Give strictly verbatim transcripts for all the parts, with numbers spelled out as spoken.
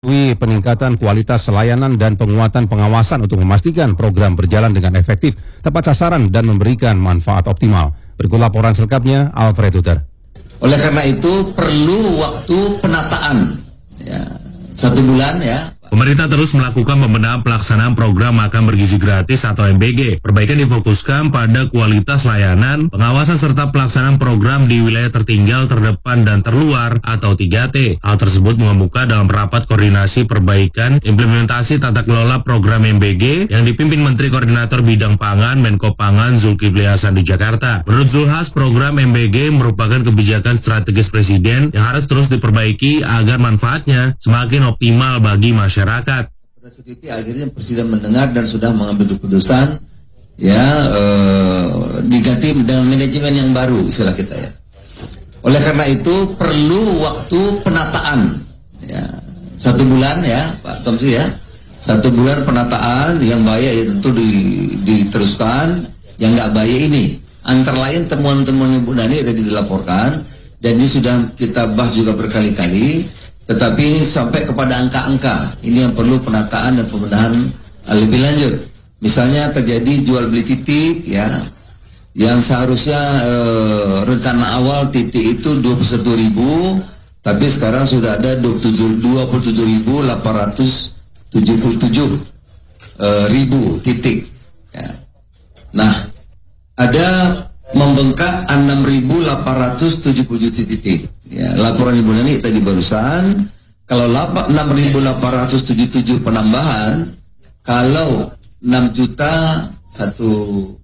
peningkatan kualitas layanan dan penguatan pengawasan untuk memastikan program berjalan dengan efektif, tepat sasaran, dan memberikan manfaat optimal. Berikut laporan selengkapnya, Alfred Uter. Oleh karena itu perlu waktu penataan, ya, satu bulan ya. Pemerintah terus melakukan pembenahan pelaksanaan program makan bergizi gratis atau M B G. Perbaikan difokuskan pada kualitas layanan, pengawasan serta pelaksanaan program di wilayah tertinggal, terdepan, dan terluar atau tiga T. Hal tersebut mengemuka dalam rapat koordinasi perbaikan implementasi tata kelola program M B G yang dipimpin Menteri Koordinator Bidang Pangan Menko Pangan Zulkifli Hasan di Jakarta. Menurut Zulhas, program M B G merupakan kebijakan strategis Presiden yang harus terus diperbaiki agar manfaatnya semakin optimal bagi masyarakat. Masyarakat. Pada saat itu akhirnya Presiden mendengar dan sudah mengambil keputusan, ya, eh, diganti dengan manajemen yang baru, istilah kita ya. Oleh karena itu perlu waktu penataan, ya, satu bulan ya, Pak Tomsi ya, satu bulan penataan. Yang baik ya tentu di, diteruskan, yang nggak baik ini. Antara lain temuan-temuan Ibu Dani tadi dilaporkan dan ini sudah kita bahas juga berkali-kali. Tetapi sampai kepada angka-angka ini yang perlu penataan dan pembenahan lebih lanjut. Misalnya terjadi jual beli titik ya, yang seharusnya e, rencana awal titik itu dua puluh satu ribu, tapi sekarang sudah ada dua puluh tujuh ribu delapan ratus tujuh puluh tujuh e, ribu titik. Ya. Nah, ada membengkak enam ribu delapan ratus tujuh puluh tujuh titik. Ya, laporan Ibu Nani tadi barusan, kalau enam ribu delapan ratus tujuh puluh tujuh penambahan, kalau enam juta satu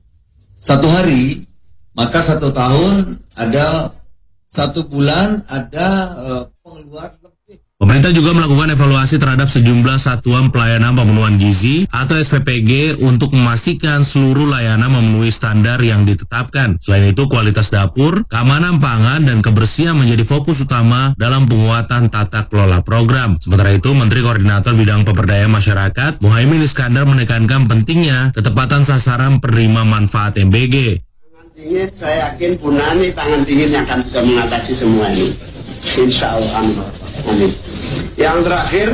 satu hari, maka satu tahun ada satu bulan ada uh, pengeluaran lebih. Pemerintah juga melakukan evaluasi terhadap sejumlah satuan pelayanan pemenuhan gizi atau S P P G untuk memastikan seluruh layanan memenuhi standar yang ditetapkan. Selain itu, kualitas dapur, keamanan pangan, dan kebersihan menjadi fokus utama dalam penguatan tata kelola program. Sementara itu, Menteri Koordinator Bidang Pemberdayaan Masyarakat Muhaimin Iskandar menekankan pentingnya ketepatan sasaran penerima manfaat M B G. Tangan dingin, saya yakin Bu Nani tangan dingin yang akan bisa mengatasi semua ini. Insya Allah. Amin. Yang terakhir,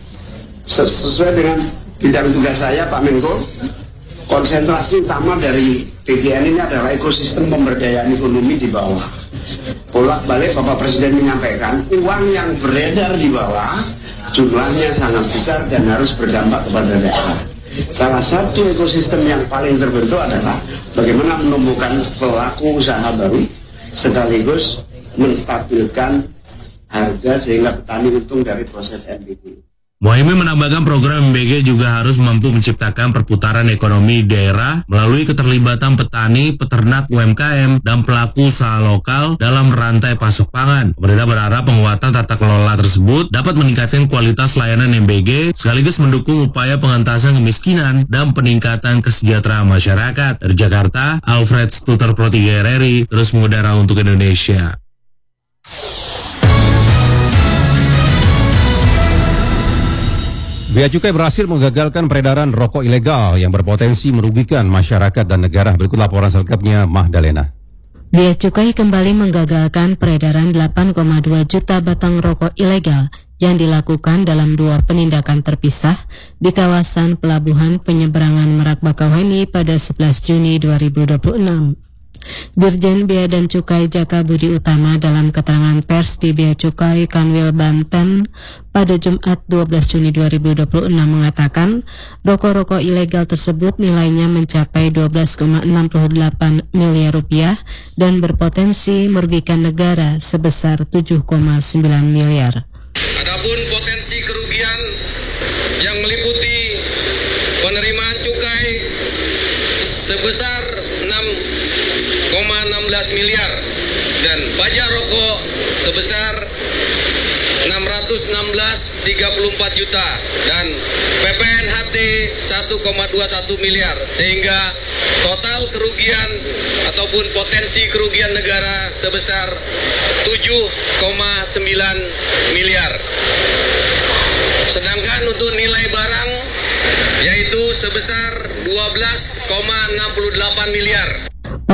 sesuai dengan bidang tugas saya Pak Menko, konsentrasi utama dari P G N ini adalah ekosistem pemberdayaan ekonomi di bawah. Bolak-balik Bapak Presiden menyampaikan, uang yang beredar di bawah jumlahnya sangat besar dan harus berdampak kepada daerah. Salah satu ekosistem yang paling terbentuk adalah bagaimana menumbuhkan pelaku usaha baru sekaligus menstabilkan harga sehingga petani untung dari proses M B G. Muhaimin menambahkan program M B G juga harus mampu menciptakan perputaran ekonomi daerah melalui keterlibatan petani, peternak, U M K M, dan pelaku usaha lokal dalam rantai pasok pangan. Pemerintah berharap penguatan tata kelola tersebut dapat meningkatkan kualitas layanan M B G sekaligus mendukung upaya pengentasan kemiskinan dan peningkatan kesejahteraan masyarakat. Dari Jakarta, Alfred Stuter Pro tiga R R I terus mengudara untuk Indonesia. Bea Cukai berhasil menggagalkan peredaran rokok ilegal yang berpotensi merugikan masyarakat dan negara. Berikut laporan selengkapnya, Mahdalena. Bea Cukai kembali menggagalkan peredaran delapan koma dua juta batang rokok ilegal yang dilakukan dalam dua penindakan terpisah di kawasan Pelabuhan Penyeberangan Merak Bakauheni pada sebelas Juni dua ribu dua puluh enam. Dirjen Bea dan Cukai Jaka Budi Utama dalam keterangan pers di Bea Cukai Kanwil Banten pada Jumat dua belas Juni dua ribu dua puluh enam mengatakan rokok-rokok ilegal tersebut nilainya mencapai dua belas koma enam delapan miliar rupiah dan berpotensi merugikan negara sebesar tujuh koma sembilan miliar. Adapun potensi kerugian yang meliputi penerimaan cukai sebesar enam koma enam belas miliar dan pajak rokok sebesar enam ratus enam belas koma tiga puluh empat juta dan P P N H T satu koma dua satu miliar, sehingga total kerugian ataupun potensi kerugian negara sebesar tujuh koma sembilan miliar. Sedangkan untuk nilai barang yaitu sebesar dua belas koma enam delapan miliar.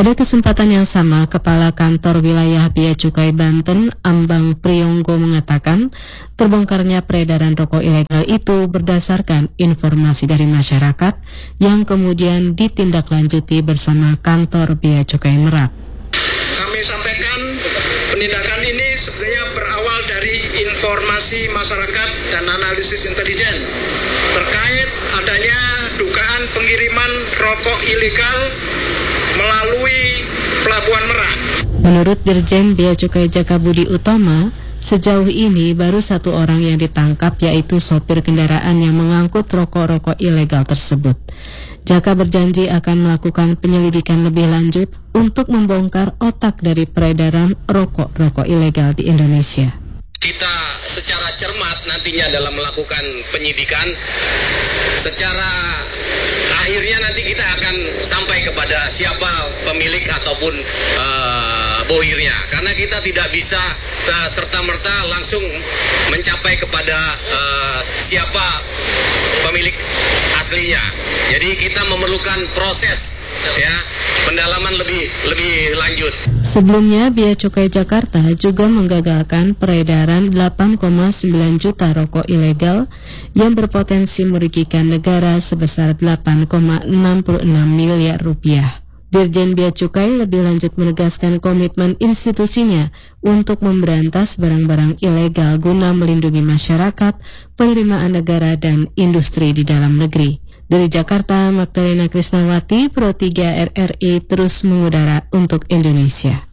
Pada kesempatan yang sama, Kepala Kantor Wilayah Bea Cukai Banten, Ambang Priyonggo, mengatakan terbongkarnya peredaran rokok ilegal itu berdasarkan informasi dari masyarakat yang kemudian ditindaklanjuti bersama Kantor Bea Cukai Merak. Kami sampaikan penindakan ini sebenarnya berawal dari informasi masyarakat dan analisis intelijen terkait adanya dugaan pengiriman rokok ilegal melalui Pelabuhan Merak. Menurut Dirjen Bea Cukai Jaka Budi Utama, sejauh ini baru satu orang yang ditangkap, yaitu sopir kendaraan yang mengangkut rokok-rokok ilegal tersebut. Jaka berjanji akan melakukan penyelidikan lebih lanjut untuk membongkar otak dari peredaran rokok-rokok ilegal di Indonesia. Kita secara cermat nantinya dalam melakukan penyidikan, secara akhirnya nanti kita akan sampai kepada siapa pemilik ataupun uh, bohirnya, karena kita tidak bisa uh, serta-merta langsung mencapai kepada uh, siapa pemilik aslinya. Jadi kita memerlukan proses ya pendalaman lebih lebih lanjut. Sebelumnya, Bea Cukai Jakarta juga menggagalkan peredaran delapan koma sembilan juta rokok ilegal yang berpotensi merugikan negara sebesar delapan koma enam enam miliar rupiah. Dirjen Bea Cukai lebih lanjut menegaskan komitmen institusinya untuk memberantas barang-barang ilegal guna melindungi masyarakat, penerimaan negara, dan industri di dalam negeri. Dari Jakarta, Magdalena Krisnawati, Pro tiga R R I terus mengudara untuk Indonesia.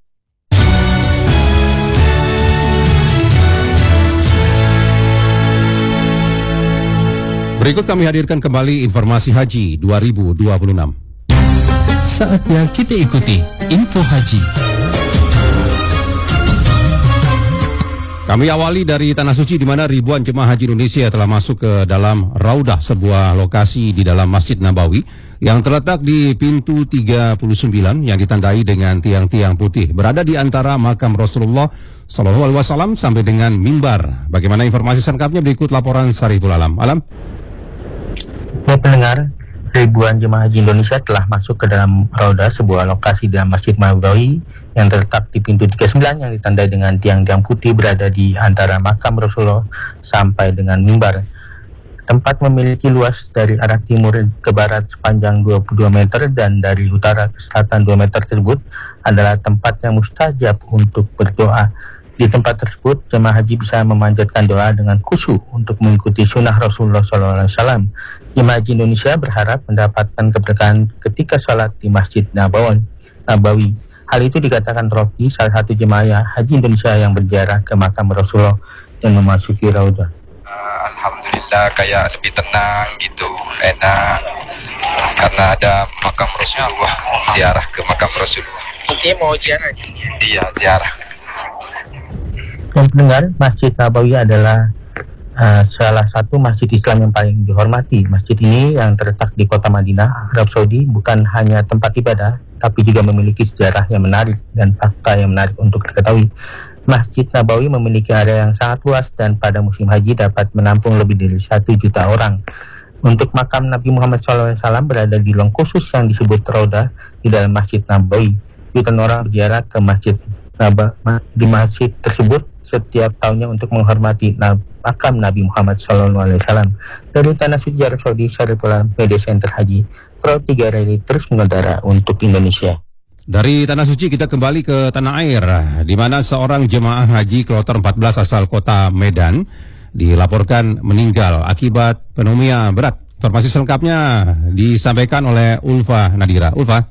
Berikut kami hadirkan kembali informasi haji dua ribu dua puluh enam. Saatnya kita ikuti info haji. Kami awali dari Tanah Suci, di mana ribuan jemaah haji Indonesia telah masuk ke dalam Raudah, sebuah lokasi di dalam Masjid Nabawi yang terletak di pintu tiga puluh sembilan yang ditandai dengan tiang-tiang putih, berada di antara makam Rasulullah Shallallahu Alaihi Wasallam sampai dengan mimbar. Bagaimana informasi selengkapnya berikut laporan Sariful Alam. Alam. Ya, pendengar, ribuan jemaah haji Indonesia telah masuk ke dalam Raudah, sebuah lokasi dalam Masjid Nabawi yang terletak di pintu tiga puluh sembilan yang ditandai dengan tiang-tiang putih, berada di antara makam Rasulullah sampai dengan mimbar. Tempat memiliki luas dari arah timur ke barat sepanjang dua puluh dua meter dan dari utara ke selatan dua meter tersebut adalah tempat yang mustajab untuk berdoa. Di tempat tersebut, jemaah haji bisa memanjatkan doa dengan khusyuk untuk mengikuti sunnah Rasulullah shallallahu alaihi wasallam. Jemaah haji Indonesia berharap mendapatkan keberkahan ketika sholat di Masjid Nabawi. Hal itu dikatakan Rofi, salah satu jemaah haji Indonesia yang berziarah ke makam Rasulullah dan memasuki Raudah. Uh, Alhamdulillah, kayak lebih tenang gitu, enak, karena ada makam Rasulullah, ziarah ke makam Rasulullah. Intinya mau ziarah? Iya, ziarah. Yang pendengar, Masjid Nabawi adalah uh, salah satu masjid Islam yang paling dihormati. Masjid ini yang terletak di kota Madinah, Arab Saudi, bukan hanya tempat ibadah, tapi juga memiliki sejarah yang menarik dan fakta yang menarik untuk diketahui. Masjid Nabawi memiliki area yang sangat luas dan pada musim haji dapat menampung lebih dari satu juta orang. Untuk makam Nabi Muhammad shallallahu alaihi wasallam berada di ruang khusus yang disebut Raudah di dalam Masjid Nabawi. Jutaan orang berziarah ke masjid Nabawi di masjid tersebut setiap tahunnya untuk menghormati makam Nabi Muhammad shallallahu alaihi wasallam. Dari Tanah Suci Arab Saudi, Sariful Alam, Media Center Haji, Pro tiga R R I terus mengudara untuk Indonesia. Dari Tanah Suci kita kembali ke tanah air, di mana seorang jemaah haji kloter empat belas asal kota Medan dilaporkan meninggal akibat pneumonia berat. Informasi selengkapnya disampaikan oleh Ulfa Nadira. Ulfa.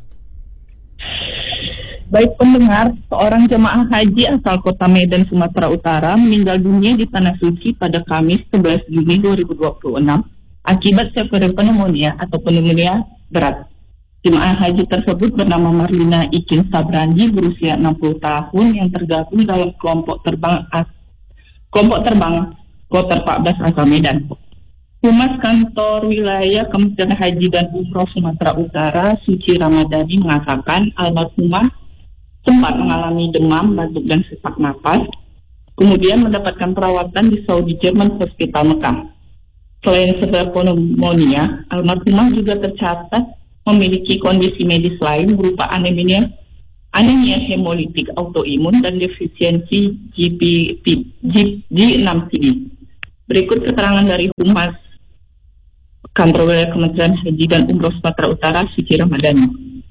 Baik pendengar, seorang jemaah haji asal kota Medan, Sumatera Utara meninggal dunia di Tanah Suci pada Kamis sebelas Juni dua ribu dua puluh enam akibat severe pneumonia atau pneumonia berat. Jemaah haji tersebut bernama Marlina Ikin Sabrandi, berusia enam puluh tahun, yang tergabung dalam kelompok terbang as kelompok terbang kloter empat belas asal Medan. Humas Kantor Wilayah Kementerian Haji dan Umroh Sumatera Utara, Suci Ramadhani, mengatakan almarhumah sempat mengalami demam, batuk, dan sesak napas, kemudian mendapatkan perawatan di Saudi German Hospital Mekah. Selain severe pneumonia, almarhumah juga tercatat memiliki kondisi medis lain berupa anemia, anemia hemolitik autoimun dan defisiensi G P P, G, G enam C D. Berikut keterangan dari Humas Kantor Wilayah Kementerian Haji dan Umroh Sumatera Utara, Suci Ramadhani.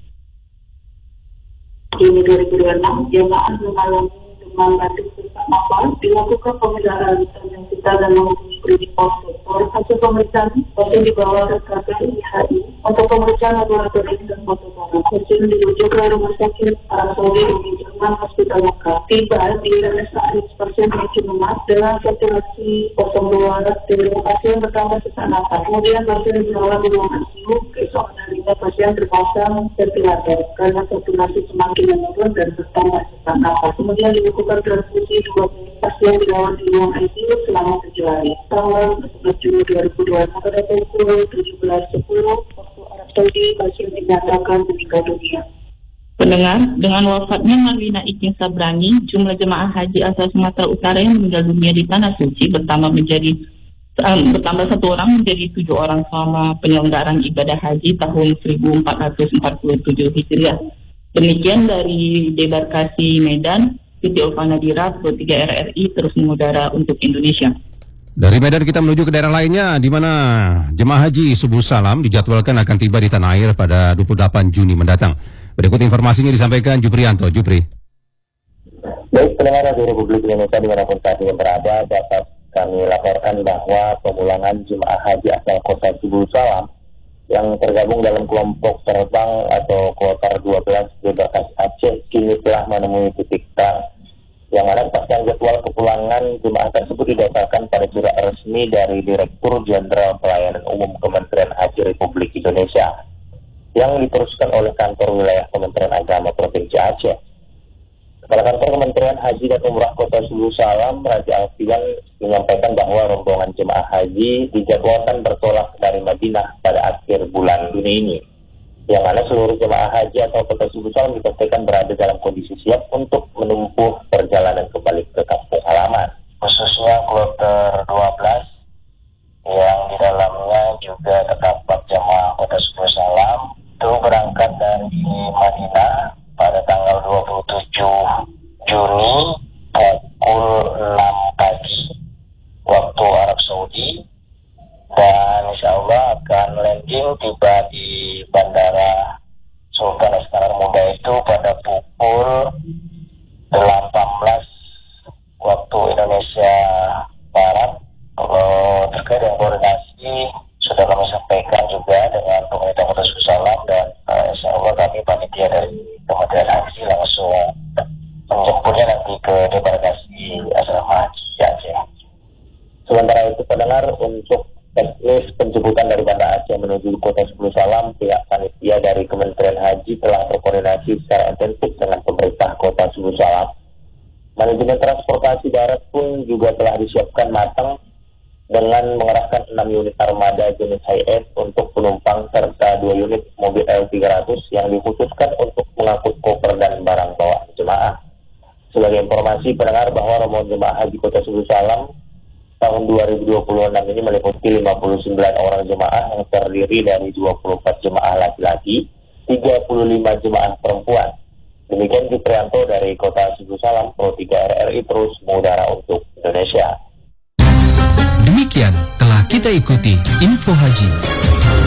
Juni dua ribu dua puluh enam, jemaah mengalami demam batuk sesak napas, dilakukan pemeriksaan yang kita dan menghubungi di pos sektor. Hasil pemeriksaan pasien dibawa ke K P I H I untuk pemeriksaan laboratorium dan foto darah. Pasien dirujuk ke rumah sakit Arab Saudi di Jerman Hospital Mekah. Tiba di R S A pasien memiliki lemas dengan saturasi nol dua dari pasien bertambah sesak napas. Kemudian pasien dibawa di ruang I C U. Keesokan harinya pasien terpasang ventilator karena saturasi semakin menurun dan bertambah sesak napas. Kemudian dilakukan transfusi dua pasien dirawat di ruang I C U selama tujuh hari. Tanggal sebelas Juni dua ribu dua puluh enam pada pukul tujuh belas sepuluh waktu Arab Saudi, pasien dinyatakan meninggal dunia. Pendengar, dengan wafatnya Malwina Iking Sabrani, jumlah jemaah haji asal Sumatera Utara yang meninggal dunia di Tanah Suci bertambah menjadi um, bertambah satu orang menjadi tujuh orang selama penyelenggaraan ibadah haji tahun seribu empat ratus empat puluh tujuh Hijriah. Demikian dari Debarkasi Medan, Siti Ulfanadira, dua puluh tiga R R I terus mengudara untuk Indonesia. Dari Medan kita menuju ke daerah lainnya, di mana jemaah haji Subuh Salam dijadwalkan akan tiba di tanah air pada dua puluh delapan Juni mendatang. Berikut informasinya disampaikan Juprianto. Jupri. Baik, pendengar Radio Republik Indonesia dimanapun saat ini berada, dapat kami laporkan bahwa pemulangan jemaah haji asal kota Subuh Salam yang tergabung dalam kelompok terbang atau kloter dua belas Debarkasi Aceh kini telah menemui titik terang, yang mana kepastian jadwal kepulangan jemaah tersebut didasarkan pada surat resmi dari Direktur Jenderal Pelayanan Umum Kementerian Haji Republik Indonesia yang diteruskan oleh Kantor Wilayah Kementerian Agama Provinsi Aceh. Kepala Kantor Kementerian Haji dan Umrah Kota Subuh Salam, Raja Alfian, menyampaikan bahwa rombongan jemaah haji dijadwalkan bertolak dari Madinah pada akhir bulan Juni ini, yang mana seluruh jemaah haji atau Kota Subuh Salam dipastikan berada dalam kondisi siap untuk menempuh perjalanan kembali ke kampung halaman, khususnya kloter dua belas yang di dalamnya juga terdapat jemaah Kota Subuh Salam itu berangkat dari Madinah pada tanggal dua puluh tujuh Juni pukul enam pagi waktu Arab Saudi, dan insya Allah akan landing tiba di Bandara Sultan Iskandar Muda itu pada pukul delapan belas waktu Indonesia Barat. Kalau terkait dengan koordinasi sudah kami sampaikan juga dengan pemerintah Kota Subuh Salam, dan uh, insya Allah kami panitia dari Kementerian Haji langsung menjemputnya nanti ke Debarkasi Asrama Haji Aceh. Sementara itu pendengar, untuk teknis penjemputan dari Banda Aceh menuju Kota Subuh Salam, pihak panitia dari Kementerian Haji telah berkoordinasi secara intensif dengan pemerintah Kota Subuh Salam. Manajemen transportasi darat pun juga telah disiapkan matang dengan mengerahkan enam unit armada jenis Hi-Ace untuk penumpang serta dua unit mobil L tiga ratus yang dikhususkan untuk mengangkut koper dan barang bawaan jemaah. Sebagai informasi pendengar, bahwa rombongan jemaah haji Kota Subuh Salam tahun dua ribu dua puluh enam ini meliputi lima puluh sembilan orang jemaah yang terdiri dari dua puluh empat jemaah laki-laki, tiga puluh lima jemaah perempuan. Demikian Juprianto dari Kota Subuh Salam, Pro tiga R R I terus mengudara untuk Indonesia. Demikian telah kita ikuti Info Haji.